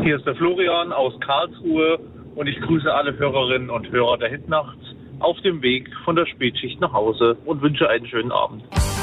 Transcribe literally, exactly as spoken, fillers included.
Hier ist der Florian aus Karlsruhe und ich grüße alle Hörerinnen und Hörer der Hitnacht auf dem Weg von der Spätschicht nach Hause und wünsche einen schönen Abend.